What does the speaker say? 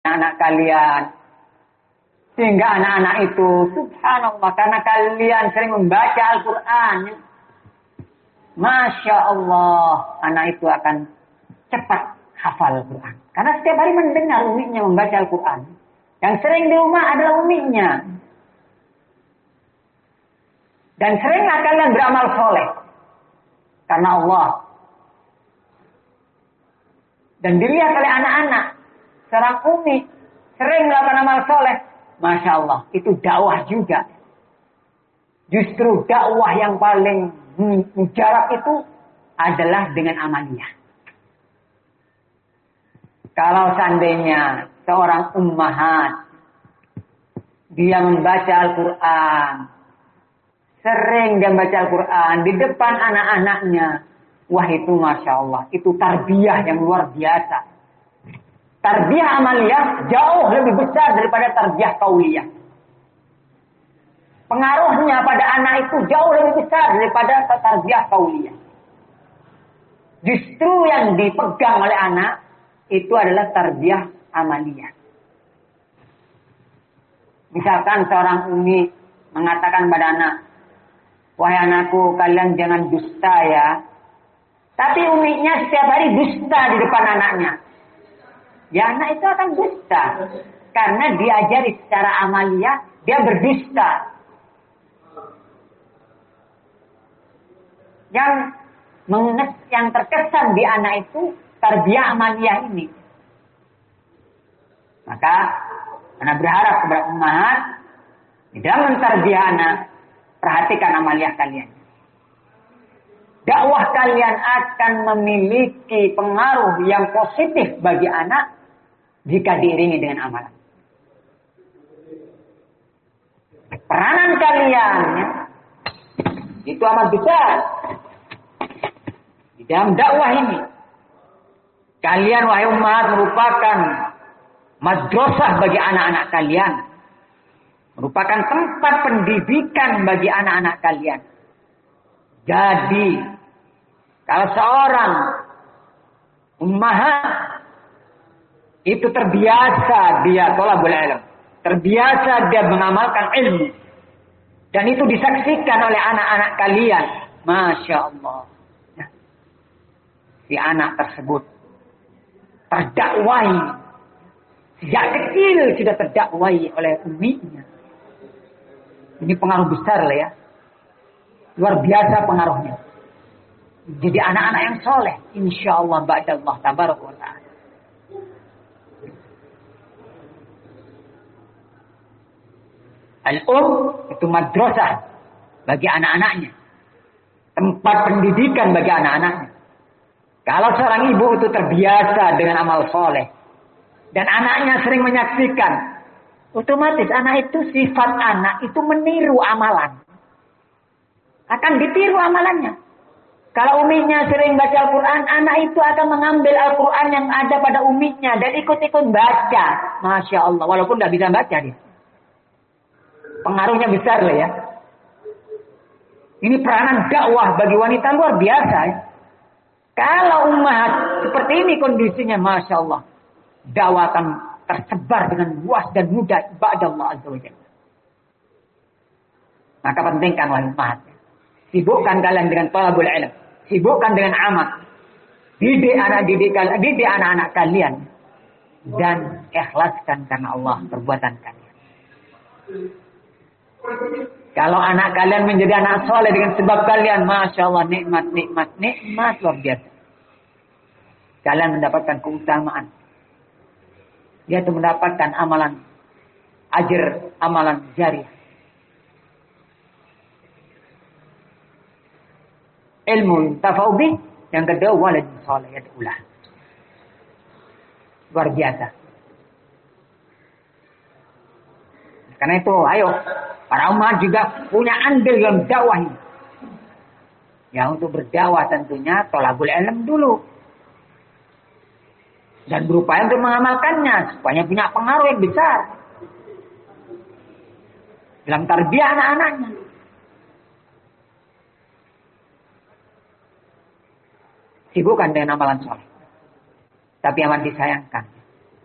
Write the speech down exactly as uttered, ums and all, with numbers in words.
anak kalian. Sehingga anak-anak itu, subhanallah, karena kalian sering membaca Al-Quran, Masya Allah, anak itu akan cepat hafal Al-Quran. Karena setiap hari mendengar uminya membaca Al-Quran. Yang sering di rumah adalah uminya. Dan seringlah kalian beramal soleh. Karena Allah. Dan dilihat oleh anak-anak. Seorang umi sering melakukan amal soleh. Masya Allah. Itu dakwah juga. Justru dakwah yang paling mujarab itu adalah dengan amaliyah. Kalau seandainya seorang ummahat. Dia membaca Al-Quran. Sering dia baca Al-Quran di depan anak-anaknya. Wah itu Masya Allah. Itu tarbiyah yang luar biasa. Tarbiyah amaliyah jauh lebih besar daripada tarbiyah qauliyah. Pengaruhnya pada anak itu jauh lebih besar daripada tarbiyah qauliyah. Justru yang dipegang oleh anak itu adalah tarbiyah amaliyah. Misalkan seorang umi mengatakan pada anak, wahai anakku, kalian jangan dusta ya. Tapi uminya setiap hari dusta di depan anaknya. Ya anak itu akan dusta. Karena diajari secara amaliyah, dia berdusta. Yang menges, yang terkesan di anak itu, tarbiyah amaliyah ini. Maka, anak berharap kepada ummahat, di dalam mentarbiyah anak, perhatikan amaliyah kalian. Dakwah kalian akan memiliki pengaruh yang positif bagi anak jika diiringi dengan amalan. Peranan kalian ya, itu amat besar di dalam dakwah ini. Kalian wahai umat merupakan madrasah bagi anak-anak kalian. Merupakan tempat pendidikan bagi anak-anak kalian. Jadi, kalau seorang ummahat itu terbiasa dia thalabul ilm, terbiasa dia mengamalkan ilmu, dan itu disaksikan oleh anak-anak kalian, Masya Allah. Nah, si anak tersebut terdakwai, sejak kecil sudah terdakwai oleh uminya. Ini pengaruh besar lah ya. Luar biasa pengaruhnya. Jadi anak-anak yang soleh. Insya Allah ba'dallah tabaraka wa ta'ala. Al-um itu madrasah bagi anak-anaknya. Tempat pendidikan bagi anak-anaknya. Kalau seorang ibu itu terbiasa dengan amal soleh. Dan anaknya sering menyaksikan. Otomatis anak itu, sifat anak itu meniru amalan. Akan ditiru amalannya. Kalau uminya sering baca Al-Quran, anak itu akan mengambil Al-Quran yang ada pada uminya dan ikut-ikut baca. Masya Allah, walaupun tidak bisa baca dia. Pengaruhnya besar lah ya. Ini peranan dakwah bagi wanita luar biasa ya. Kalau umat seperti ini kondisinya, Masya Allah. Dakwah akan tersebar dengan luas dan mudah. Ba'dallah azza wa jalla. Maka pentingkan wahai umat. Sibukkan kalian dengan thalabul ilm. Sibukkan dengan amal. Didik anak didik kalian, didik anak-anak kalian dan ikhlaskan karena Allah perbuatan kalian. Kalau anak kalian menjadi anak soleh dengan sebab kalian, Masya Allah, nikmat, nikmat, nikmat luar biasa. Kalian mendapatkan keutamaan. Yaitu mendapatkan amalan ajr, amalan jariah. Ilmu tafawbih, yang kedua walad soleh yad'ulah. Luar biasa. Karena itu, ayo para umat juga punya andil dalam dakwah ini. Ya untuk berdakwah tentunya thalabul ilm dulu. Dan berupaya untuk mengamalkannya supaya punya pengaruh yang besar dalam tarbiyah anak-anaknya. Sibukkan dengan amalan soleh. Tapi amat disayangkan.